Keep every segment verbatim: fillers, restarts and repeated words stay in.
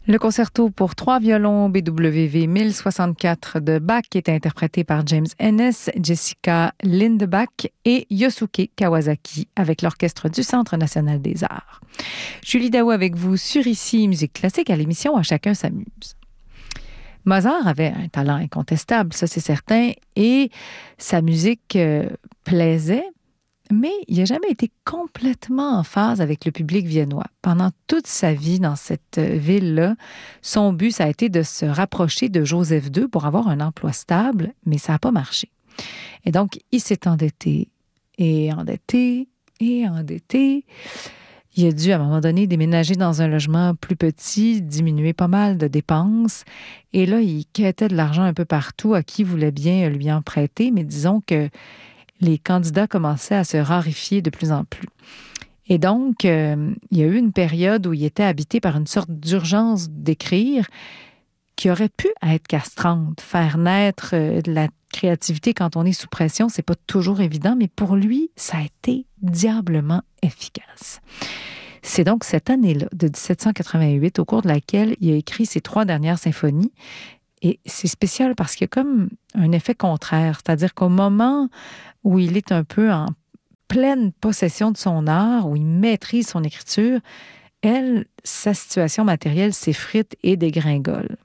Le concerto pour trois violons B W V mille soixante-quatre de Bach est interprété par James Ennis, Jessica Lindebach et Yosuke Kawasaki avec l'Orchestre du Centre national des arts. Julie Daou avec vous sur Ici Musique classique à l'émission À chacun s'amuse. Mozart avait un talent incontestable, ça c'est certain, et sa musique euh, plaisait, mais il n'a jamais été complètement en phase avec le public viennois. Pendant toute sa vie dans cette ville-là, son but, ça a été de se rapprocher de Joseph deux pour avoir un emploi stable, mais ça n'a pas marché. Et donc, il s'est endetté, et endetté, et endetté. Il a dû, à un moment donné, déménager dans un logement plus petit, diminuer pas mal de dépenses. Et là, il quêtait de l'argent un peu partout à qui voulait bien lui en prêter, mais disons que les candidats commençaient à se raréfier de plus en plus. Et donc, euh, il y a eu une période où il était habité par une sorte d'urgence d'écrire qui aurait pu être castrante. Faire naître euh, de la créativité quand on est sous pression, c'est pas toujours évident, mais pour lui, ça a été diablement efficace. C'est donc cette année-là, de dix-sept cent quatre-vingt-huit, au cours de laquelle il a écrit ses trois dernières symphonies. Et c'est spécial parce qu'il y a comme un effet contraire, c'est-à-dire qu'au moment où il est un peu en pleine possession de son art, où il maîtrise son écriture, elle, sa situation matérielle s'effrite et dégringole.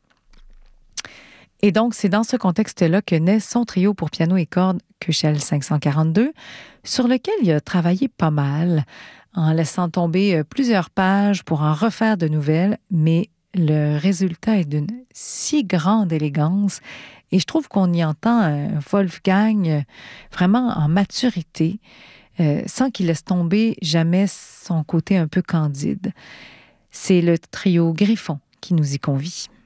Et donc, c'est dans ce contexte-là que naît son trio pour piano et cordes Köchel cinq cent quarante-deux, sur lequel il a travaillé pas mal, en laissant tomber plusieurs pages pour en refaire de nouvelles, mais le résultat est d'une si grande élégance et je trouve qu'on y entend un Wolfgang vraiment en maturité, euh, sans qu'il laisse tomber jamais son côté un peu candide. C'est le trio Griffon qui nous y convie.